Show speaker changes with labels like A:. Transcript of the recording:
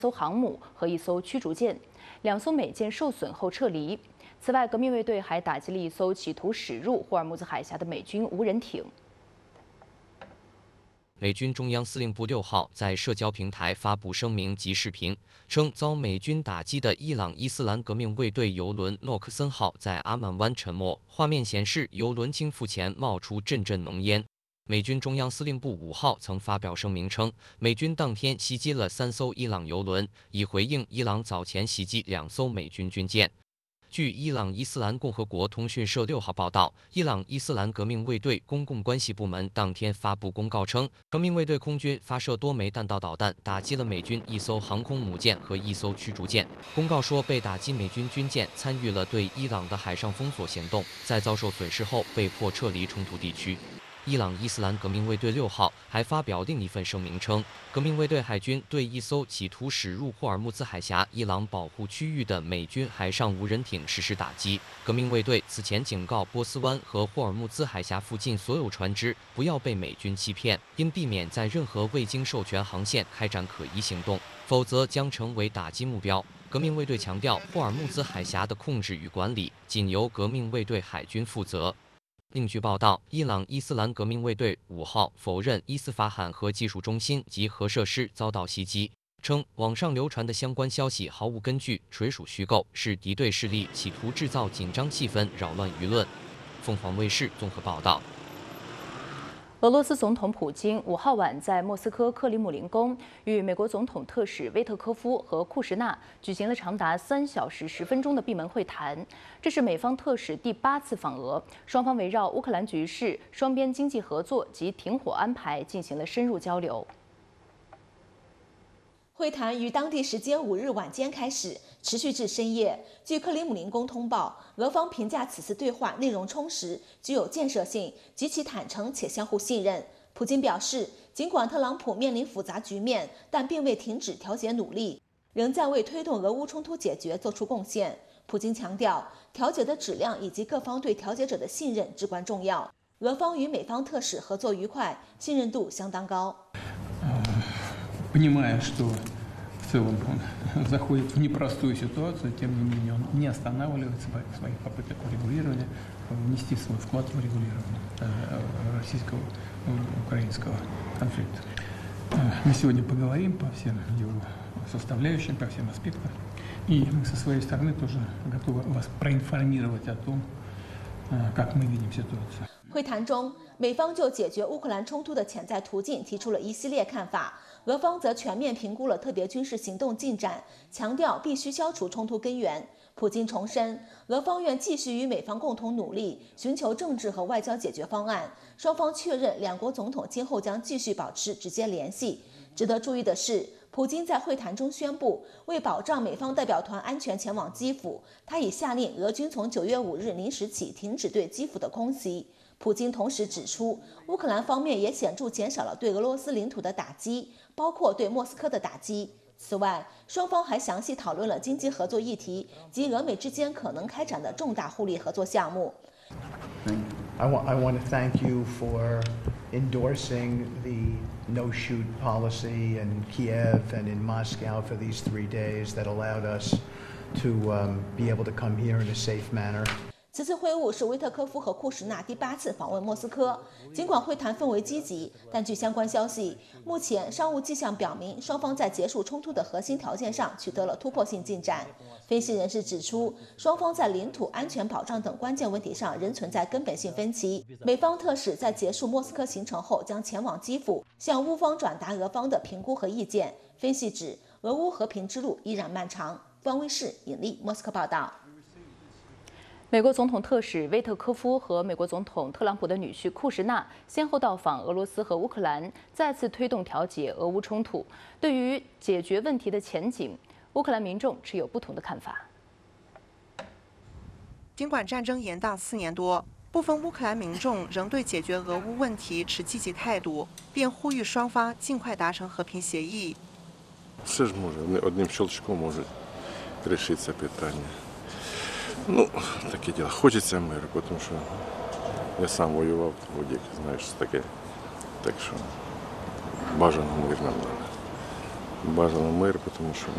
A: 艘航母和一艘驱逐舰，2艘美舰受损后撤离。此外，革命卫队还打击了一艘企图驶入霍尔木兹海峡的美军无人艇。
B: 美军中央司令部6号在社交平台发布声明及视频，称遭美军打击的伊朗伊斯兰革命卫队油轮诺克森号在阿曼湾沉没。画面显示，油轮倾覆前冒出阵阵浓烟。美军中央司令部5号曾发表声明称，美军当天袭击了3艘伊朗油轮，以回应伊朗早前袭击2艘美军军舰。 据伊朗伊斯兰共和国通讯社6号报道，伊朗伊斯兰革命卫队公共关系部门当天发布公告称，革命卫队空军发射多枚弹道导弹，打击了美军1艘航空母舰和1艘驱逐舰。公告说，被打击美军军舰参与了对伊朗的海上封锁行动，在遭受损失后被迫撤离冲突地区。 伊朗伊斯兰革命卫队6号还发表另一份声明称，革命卫队海军对一艘企图驶入霍尔木兹海峡伊朗保护区域的美军海上无人艇实施打击。革命卫队此前警告波斯湾和霍尔木兹海峡附近所有船只不要被美军欺骗，应避免在任何未经授权航线开展可疑行动，否则将成为打击目标。革命卫队强调，霍尔木兹海峡的控制与管理仅由革命卫队海军负责。 另据报道，伊朗伊斯兰革命卫队5号否认伊斯法罕核技术中心及核设施遭到袭击，称网上流传的相关消息毫无根据，纯属虚构，是敌对势力企图制造紧张气氛，扰乱舆论。凤凰卫视综合报道。
A: 俄罗斯总统普京5号晚在莫斯科克里姆林宫与美国总统特使威特科夫和库什纳举行了长达3小时10分钟的闭门会谈。这是美方特使第8次访俄，双方围绕乌克兰局势、双边经济合作及停火安排进行了深入交流。
C: 会谈于当地时间5日晚间开始，持续至深夜。据克里姆林宫通报，俄方评价此次对话内容充实、具有建设性，极其坦诚且相互信任。普京表示，尽管特朗普面临复杂局面，但并未停止调解努力，仍在为推动俄乌冲突解决做出贡献。普京强调，调解的质量以及各方对调解者的信任至关重要。俄方与美方特使合作愉快，信任度相当高。
D: Понимая, что в целом он заходит в непростую ситуацию, тем не менее он не останавливается в своих попытках урегулирования, внести свой вклад в урегулирование российско-украинского конфликта. Мы сегодня поговорим по всем его составляющим, по всем аспектам, и мы со своей стороны тоже готовы вас проинформировать о том, как мы видим ситуацию.
C: 会谈中，美方就解决乌克兰冲突的潜在途径提出了一系列看法，俄方则全面评估了特别军事行动进展，强调必须消除冲突根源。普京重申，俄方愿继续与美方共同努力，寻求政治和外交解决方案。双方确认两国总统今后将继续保持直接联系。值得注意的是，普京在会谈中宣布，为保障美方代表团安全前往基辅，他已下令俄军从9月5日零时起停止对基辅的空袭。 普京同时指出，乌克兰方面也显著减少了对俄罗斯领土的打击，包括对莫斯科的打击。此外，双方还详细讨论了经济合作议题及俄美之间可能开展的重大互利合作项目。
E: I want to thank you for endorsing the no-shoot policy in Kiev and in Moscow for these 3 days that allowed us to be able to come here in a safe manner.
C: 此次会晤是威特科夫和库什纳第8次访问莫斯科。尽管会谈氛围积极，但据相关消息，目前商务迹象表明，双方在结束冲突的核心条件上取得了突破性进展。分析人士指出，双方在领土安全保障等关键问题上仍存在根本性分歧。美方特使在结束莫斯科行程后将前往基辅，向乌方转达俄方的评估和意见。分析指，俄乌和平之路依然漫长。方卫视尹丽莫斯科报道。
A: 美国总统特使威特科夫和美国总统特朗普的女婿库什纳先后到访俄罗斯和乌克兰，再次推动调解俄乌冲突。对于解决问题的前景，乌克兰民众持有不同的看法。
F: 尽管战争延宕4年多，部分乌克兰民众仍对解决俄乌问题持积极态度，并呼吁双方尽快达成和平协议。
G: Все ж може одним щелчком може решиться питання. Ну, таке діло. Хочеться миру, тому що я сам воював в воді, знаєш, таке. Так що бажано мир нам. Бажано мир, тому що